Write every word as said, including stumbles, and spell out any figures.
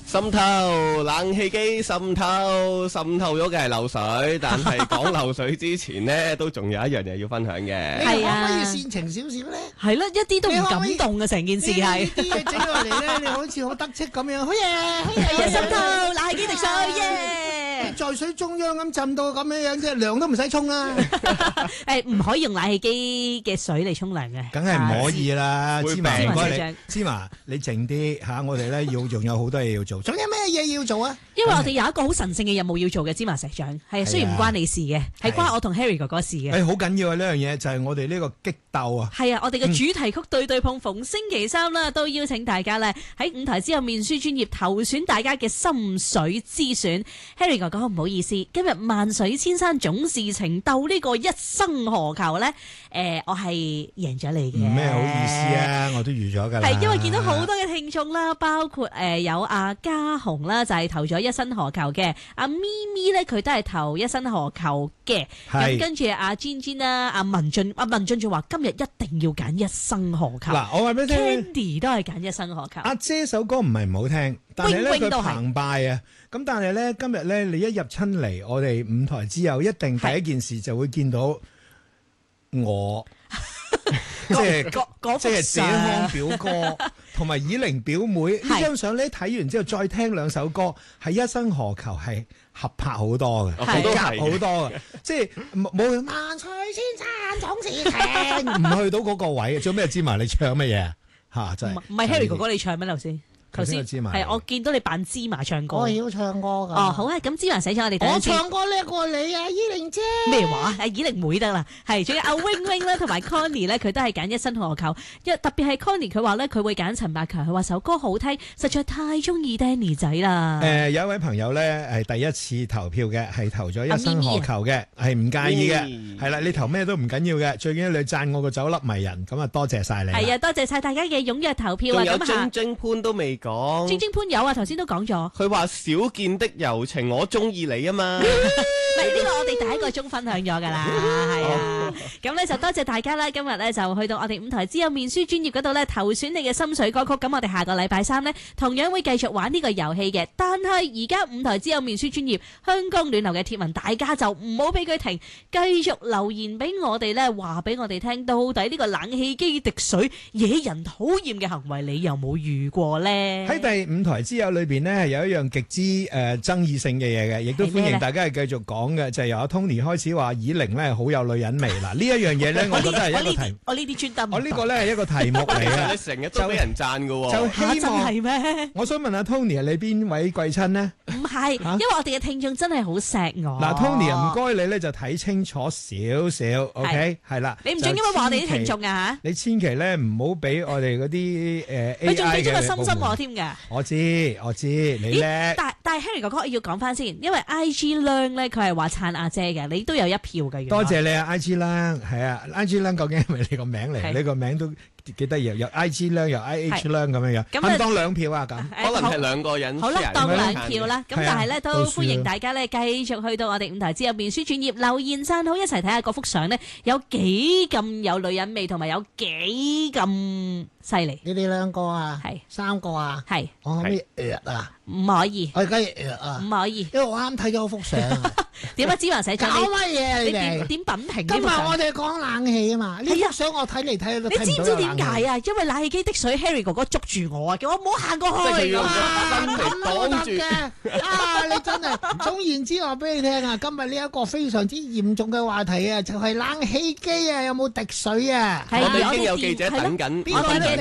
滲透冷氣機滲透滲透咗嘅係漏水，但係講漏水之前呢，都仲有一樣嘢要分享嘅。 係啊，可唔可以煽情少少咧？ 係啦，一啲都唔感動嘅成件事係。 呢啲嘢整落嚟咧，你好似好得戚咁樣，好嘢，好嘢， 滲透冷氣機滴水耶！ 在水中央咁浸到咁樣樣，即係涼都唔使沖啦。 誒，唔可以用冷氣機嘅水嚟沖涼嘅， 梗係唔可以啦。芝麻，唔該你， 芝麻你靜啲嚇，我哋咧要仲有好多嘢要做。仲有咩嘢要做啊？ 因為我哋有一個好神聖嘅任務要做嘅，芝麻石長係雖然唔關你事嘅，係關我同 Harry 哥哥事嘅。 誒，好緊要啊！呢樣嘢就係我哋呢個激鬥啊！ 係啊，我哋嘅主題曲對對碰，逢星期三啦，都邀請大家咧喺舞台之後面書專業投選大家嘅心水之選。Harry 哥哥唔好意思，今日萬水千山總是情，鬥呢個一生何求咧？誒，我係贏咗你嘅。 唔咩好意思啊？我都預咗㗎啦。 係因為見到好多嘅聽眾啦，包括誒有阿嘉紅啦，就係投咗一生何求嘅。阿咪咪咧，佢都係投一生何求嘅。咁跟住阿 Jin Jin 啦，阿文俊，阿文俊就話今日一定要揀一生何求。 嗱，我話俾你聽 ，Candy 都係揀一生何求。 阿姐首歌唔係唔好聽，但係咧佢澎湃啊。咁但係咧今日咧你一入親嚟，我哋五台之後，一定第一件事就會見到我。即係即係謝康表哥同埋以玲表妹呢張相咧，睇完之後再聽兩首歌，係一生何求係合拍好多嘅，夾好多嘅，即係冇萬水千山總是情，唔去到嗰個位。做咩芝麻？你唱乜嘢吓？真係唔係 Harry 哥哥你唱咩頭先？頭先係我見到你扮芝麻唱歌， 我要唱歌噶。 哦，好啊，咁芝麻寫咗我哋第一次。 我唱歌叻過你啊，依玲姐。 咩話？阿依玲妹得啦，係仲有阿 wing wing 咧，同埋 Connie 咧，佢都係揀一生何求。一特別係 Connie，佢話咧佢會揀陳百強，佢話首歌好聽，實在太中意 Danny 仔啦。 誒，有一位朋友咧係第一次投票嘅，係投咗一生何求嘅，係唔介意嘅，係啦，你投咩都唔緊要嘅，最緊要你讚我個酒粒迷人，咁啊多謝晒你。係啊，多謝晒大家嘅踴躍投票啊！ 咁啊，晶晶潘都未講。 晶晶潘有啊，頭先都講咗。 佢話少見的柔情，我中意你啊嘛。 唔係呢個我哋第一個鐘分享咗㗎啦，係啊。咁咧就多謝大家啦，今日咧就去到我哋舞台之後面書專業嗰度咧投選你嘅心水歌曲。咁我哋下個禮拜三呢，同樣會繼續玩呢個遊戲嘅。但係而家舞台之後面書專業香江暖流嘅貼文，大家就唔好俾佢停，繼續留言俾我哋咧，話俾我哋聽，到底呢個冷氣機滴水惹人討厭嘅行為，你有冇遇過咧？ 喺第五台之友裏邊呢，係有一樣極之誒、呃、爭議性嘅嘢嘅，亦都歡迎大家係繼續講嘅，就係、是、由阿 Tony 開始話以玲咧好有女人味嗱，呢一樣嘢咧，我覺得係一個題， 我呢啲專登， 我呢個咧係一個題目嚟嘅， 你成日都俾人讚㗎喎， 就希望係咩？ 我想問下 Tony 你邊位貴親呢？ 唔係，因為我哋嘅聽眾真係好錫我。 嗱 Tony 唔該你咧就睇清楚少少 ，OK 係啦， 你唔准咁樣話我哋啲聽眾啊嚇！ 你千祈咧唔好俾我哋嗰啲誒 A I 嘅， 佢仲俾咗個心心我添㗎。 我知我知，你叻。 但但係 Harry 哥哥要講翻先，因為 I G Learn 咧佢係話撐阿姐嘅，你都有一票嘅。 多謝你啊 I G Learn，係啊 I G Learn 究竟係咪你個名嚟？你個名都幾得意，有 I G Learn 又 I H Learn 咁樣樣，可唔當兩票啊？咁可能係兩個人。 好啦，當兩票啦。咁但係咧都歡迎大家咧繼續去到我哋舞台之後面書專頁留言讚好，一齊睇下嗰幅相咧有幾咁有女人味，同埋有幾咁犀利。 你哋兩個啊， 係三個啊， 係我可唔可以約啊？ 唔可以， 我而家約啊， 唔可以， 因為我啱睇咗幅相。 點解芝麻寫咗？ 搞乜嘢啊？你哋點品評？ 今日我哋講冷氣啊嘛，呢幅相我睇嚟睇去都睇唔到冷氣。 你知唔知點解啊？因為冷氣機滴水 ，Harry 哥哥捉住我啊，叫我唔好行過去。 哇！咁都得嘅啊！你真係總言之話俾你聽啊！今日呢一個非常之嚴重嘅話題啊，就係冷氣機啊，有冇滴水啊？ 我哋已經有記者等緊。